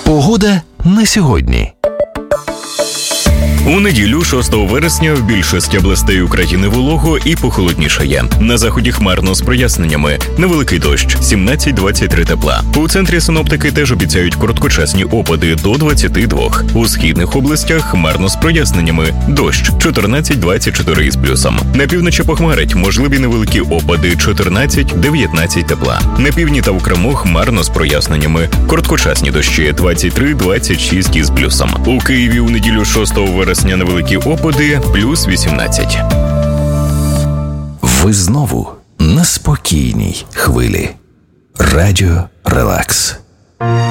Погода на сьогодні. У неділю, 6 вересня, в більшості областей України волого і похолоднішає. На заході хмарно з проясненнями. Невеликий дощ – 17-23 тепла. У центрі синоптики теж обіцяють короткочасні опади до 22. У східних областях хмарно з проясненнями. Дощ – 14-24 із плюсом. На півночі похмарить, можливі невеликі опади – 14-19 тепла. На півдні та окремо хмарно з проясненнями. Короткочасні дощі – 23-26 із плюсом. У Києві у неділю 6 вересня невеликі опади – плюс 18. Ви знову на спокійній хвилі. Радіо Релакс.